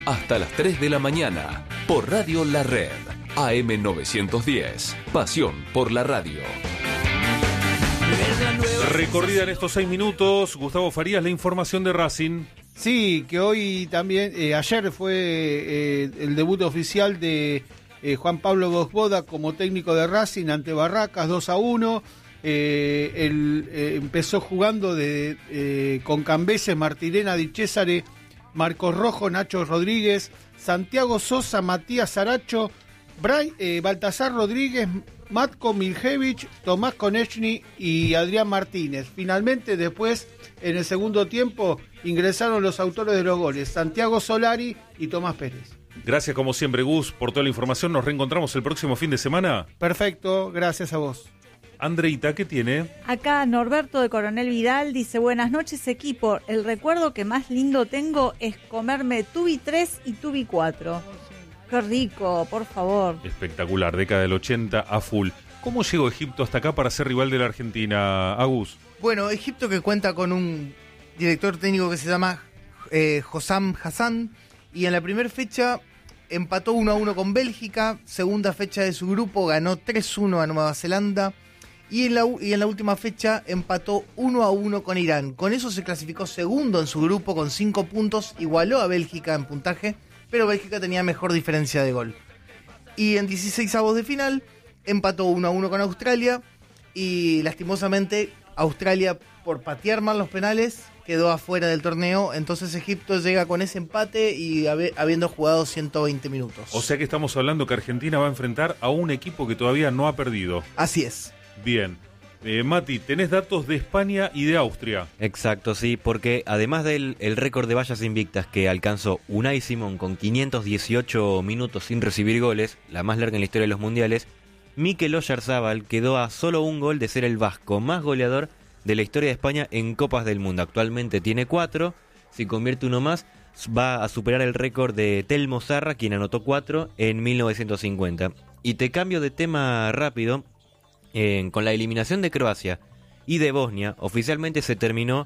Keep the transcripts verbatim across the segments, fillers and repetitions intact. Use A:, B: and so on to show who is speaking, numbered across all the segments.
A: Hasta las tres de la mañana, por Radio La Red, A M novecientos diez. Pasión por la radio.
B: Recorrida en estos seis minutos, Gustavo Farías, la información de Racing.
C: Sí, que hoy también, eh, ayer fue eh, el debut oficial de eh, Juan Pablo Gosboda como técnico de Racing ante Barracas, dos a uno. Eh, el, eh, empezó jugando de, eh, con Cambeses, Martirena, Di Cesare, Marcos Rojo, Nacho Rodríguez, Santiago Sosa, Matías Aracho, Bray, eh, Baltasar Rodríguez, Matko Miljevich, Tomás Konechny y Adrián Martínez. Finalmente, después, en el segundo tiempo, ingresaron los autores de los goles, Santiago Solari y Tomás Pérez.
B: Gracias como siempre, Gus, por toda la información. Nos reencontramos el próximo fin de semana.
C: Perfecto, gracias a vos.
B: Andreita, ¿qué tiene?
D: Acá Norberto de Coronel Vidal dice: buenas noches, equipo. El recuerdo que más lindo tengo es comerme Tubi tres y Tubi cuatro. Qué rico, por favor.
B: Espectacular, década del ochenta a full. ¿Cómo llegó Egipto hasta acá para ser rival de la Argentina, Agus?
E: Bueno, Egipto, que cuenta con un director técnico que se llama eh, Hossam Hassan, y en la primera fecha empató uno a uno con Bélgica, segunda fecha de su grupo ganó tres uno a Nueva Zelanda, y en la, y en la última fecha empató uno a uno con Irán. Con eso se clasificó segundo en su grupo con cinco puntos, igualó a Bélgica en puntaje, pero Bélgica tenía mejor diferencia de gol. Y en dieciseisavos de final empató uno a uno con Australia, y lastimosamente Australia, por patear mal los penales, quedó afuera del torneo. Entonces Egipto llega con ese empate y hab- habiendo jugado ciento veinte minutos.
B: O sea que estamos hablando que Argentina va a enfrentar a un equipo que todavía no ha perdido.
E: Así es.
B: Bien. Eh, Mati, tenés datos de España y de Austria.
F: Exacto, sí, porque además del el récord de vallas invictas que alcanzó Unai Simón con quinientos dieciocho minutos sin recibir goles, la más larga en la historia de los mundiales, Mikel Oyarzábal quedó a solo un gol de ser el vasco más goleador de la historia de España en Copas del Mundo. Actualmente tiene cuatro, si convierte uno más va a superar el récord de Telmo Zarra, quien anotó cuatro en mil novecientos cincuenta. Y te cambio de tema rápido. Eh, con la eliminación de Croacia y de Bosnia, oficialmente se terminó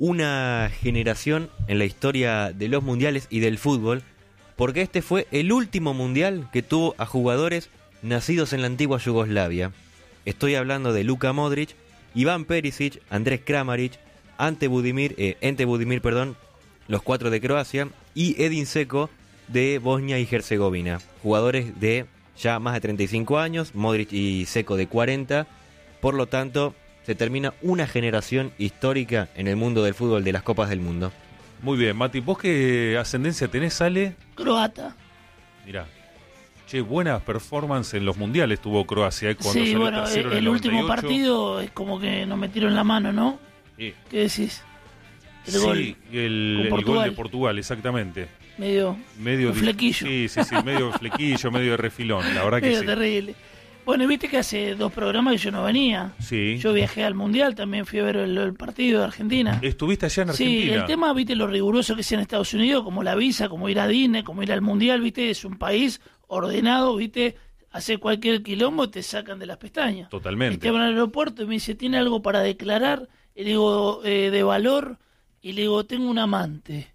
F: una generación en la historia de los mundiales y del fútbol, porque este fue el último mundial que tuvo a jugadores nacidos en la antigua Yugoslavia. Estoy hablando de Luka Modric, Iván Perisic, Andrés Kramaric, Ante Budimir, eh, Ente Budimir, perdón, los cuatro de Croacia, y Edin Dzeko de Bosnia y Herzegovina, jugadores de ya más de treinta y cinco años, Modric y Dzeko de cuarenta, por lo tanto se termina una generación histórica en el mundo del fútbol de las Copas del Mundo.
B: Muy bien, Mati, ¿vos qué ascendencia tenés, Ale?
G: Croata.
B: Mirá, che, buena performance en los mundiales tuvo Croacia, ¿eh? Cuando
G: Sí,
B: salió
G: bueno,
B: tercero en
G: el, el
B: noventa y
G: último
B: ocho.
G: partido es como que nos metieron la mano, ¿no?
B: Sí.
G: ¿Qué decís? El
B: Sí,
G: gol
B: el,
G: con
B: el
G: Portugal.
B: gol de Portugal, exactamente.
G: Medio,
B: Medio
G: un flequillo.
B: Sí, sí, sí, medio flequillo, medio de refilón, la verdad que
G: medio
B: sí.
G: terrible. Bueno, viste que hace dos programas que yo no venía.
B: Sí.
G: Yo viajé al Mundial, también fui a ver el, el partido de Argentina.
B: ¿Estuviste allá en Argentina?
G: Sí, el tema, viste, lo riguroso que sea en Estados Unidos, como la visa, como ir a Disney, como ir al Mundial, viste, es un país ordenado, viste, hace cualquier quilombo, te sacan de las pestañas.
B: Totalmente.
G: Estaba en el aeropuerto y me dice, ¿tiene algo para declarar? Y le digo, eh, de valor, y le digo, tengo un amante.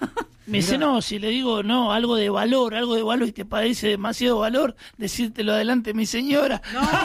G: Me dice, no, si le digo, no, algo de valor, algo de valor, y te parece demasiado valor, decírtelo adelante, mi señora.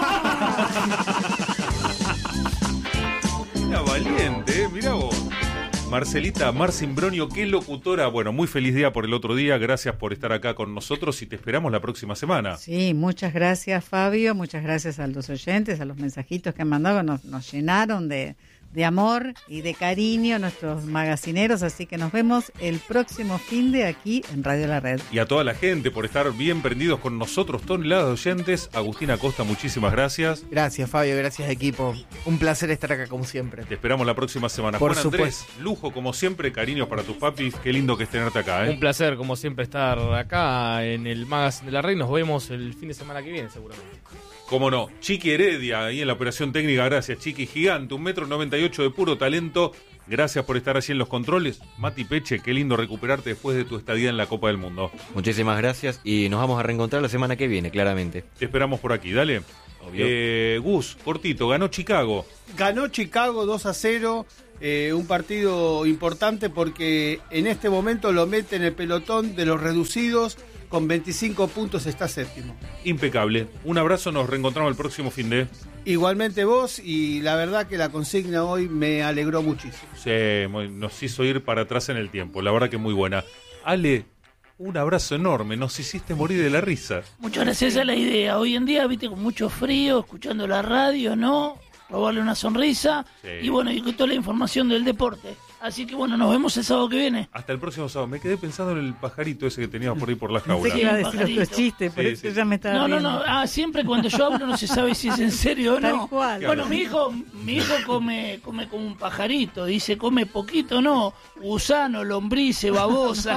B: Mira, valiente, eh, mirá vos. Marcelita Marcimbronio, qué locutora. Bueno, muy feliz día por el otro día. Gracias por estar acá con nosotros y te esperamos la próxima semana.
H: Sí, muchas gracias, Fabio. Muchas gracias a los oyentes, a los mensajitos que han mandado. Nos, nos llenaron de, de amor y de cariño nuestros magacineros. Así que nos vemos el próximo fin de aquí en Radio La Red.
B: Y a toda la gente por estar bien prendidos con nosotros, toneladas de oyentes. Agustina Costa, muchísimas gracias.
E: Gracias, Fabio, gracias, equipo. Un placer estar acá como siempre.
B: Te esperamos la próxima semana.
E: Por
B: Juan Andrés,
E: supuesto.
B: lujo como siempre, cariños para tus papis. Qué lindo que es tenerte acá, ¿eh?
I: Un placer, como siempre, estar acá en el Magazine de la Red. Nos vemos el fin de semana que viene, seguramente.
B: Cómo no, Chiqui Heredia, ahí en la operación técnica, gracias, Chiqui, gigante, un metro noventa y ocho de puro talento, gracias por estar allí en los controles. Mati Peche, qué lindo recuperarte después de tu estadía en la Copa del Mundo.
F: Muchísimas gracias y nos vamos a reencontrar la semana que viene, claramente.
B: Te esperamos por aquí, dale.
F: Obvio.
B: Eh, Gus, cortito, ganó Chicago.
C: Ganó Chicago dos a cero. Eh, un partido importante porque en este momento lo mete en el pelotón de los reducidos, con veinticinco puntos está séptimo.
B: Impecable. Un abrazo, nos reencontramos el próximo fin de...
C: Igualmente vos, y la verdad que la consigna hoy me alegró muchísimo.
B: Sí, nos hizo ir para atrás en el tiempo, la verdad que muy buena. Ale, un abrazo enorme, nos hiciste morir de la risa.
G: Muchas gracias, esa es la idea. Hoy en día, viste, con mucho frío, escuchando la radio, ¿no? Robarle una sonrisa, sí. Y bueno, y con toda la información del deporte. Así que bueno, nos vemos el sábado que viene.
B: Hasta el próximo sábado. Me quedé pensando en el pajarito ese que teníamos por ahí por la jaula.
H: Pensé que iba a decir otro chiste, por
B: sí,
H: eso
B: sí.
H: ya me estaba
G: No, no,
H: riendo.
G: no. Ah, siempre cuando yo hablo no se sabe si es en serio o no.
H: Tal cual.
G: Bueno, mi hijo, mi hijo come, come como un pajarito. Dice, come poquito, no. Gusano, lombrices, babosa.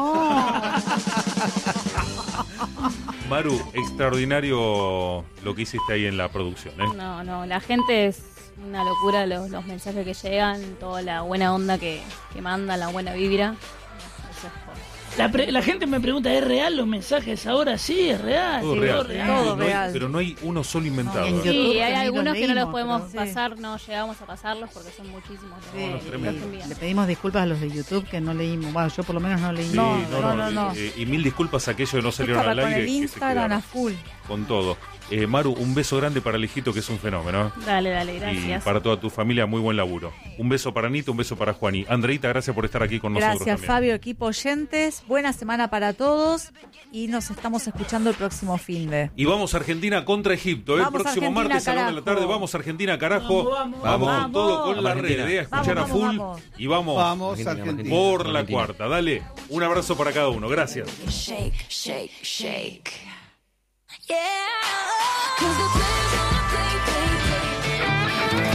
B: Maru, extraordinario lo que hiciste ahí en la producción, ¿eh?
J: No, no, la gente es una locura, los, los mensajes que llegan, toda la buena onda que, que manda, la buena vibra. Eso es por...
G: La, pre- la gente me pregunta, ¿es real los mensajes ahora? Sí, es real.
B: Todo
G: sí,
B: real.
G: todo real.
D: Todo
B: No hay-
D: real.
B: pero no hay uno solo inventado.
H: No,
B: ¿eh?
H: en YouTube
J: Sí, hay
H: también
J: algunos
H: los
J: que no los
H: leímos,
J: podemos
H: pero sí.
J: pasar, no llegamos a pasarlos porque son muchísimos.
H: Sí,
B: No, no,
J: los
B: tremendo.
J: que envían.
H: le pedimos disculpas a los de YouTube que no leímos. Bueno, yo por lo menos no leí.
B: Sí,
D: No,
B: no,
D: no,
B: no,
D: no, no.
B: eh, y mil disculpas a aquellos que no salieron
D: Estaba
B: al
D: con
B: aire.
D: el
B: que se
D: Instagram
B: quedaron
D: a full.
B: con todo. Eh, Maru, un beso grande para el hijito que es un fenómeno.
J: Dale, dale,
B: Y
J: gracias.
B: para toda tu familia, muy buen laburo. Un beso para Anita, un beso para Juani. Andreita, gracias por estar aquí con nosotros
D: Gracias,
B: también.
D: Fabio, equipo oyentes. Buena semana para todos y nos estamos escuchando el próximo fin de.
B: Y vamos a Argentina contra Egipto. El
D: Vamos,
B: próximo
D: Argentina,
B: martes a la una de la tarde.
D: carajo.
B: Vamos Argentina, carajo.
G: Vamos,
B: Vamos,
G: vamos,
B: con
D: vamos.
B: todo con
F: Vamos,
B: la
F: Argentina.
B: red. eh, a escuchar
D: Vamos,
B: a full.
D: vamos, vamos.
B: Y vamos,
C: Vamos,
F: Argentina,
C: Argentina.
B: por la
F: Argentina.
B: cuarta. Dale, un abrazo para cada uno. Gracias.
K: Shake, shake, shake. Yeah. 'Cause the players wanna play, play,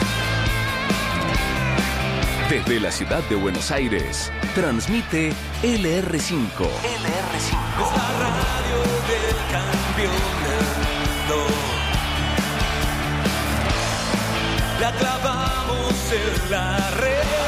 K: play.
A: Desde la ciudad de Buenos Aires, transmite L R cinco. L R cinco.
L: Es la radio del campeón del mundo. La clavamos en la red.